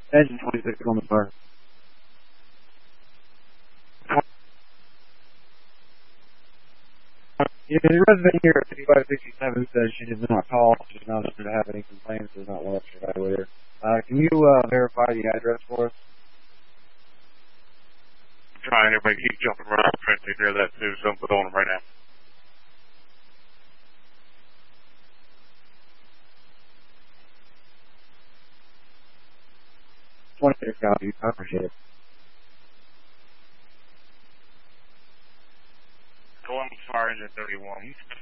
Engine 26 on the car. Yeah, the resident here at 5567 says she did not call. She does not have any complaints. Does not want to evaluate her. Can you verify the address for us? I'm trying. Everybody keep jumping around. I'm trying to take care of that too, so I'm putting on them right now. $26. I appreciate it. Columbus Fire Engine 31.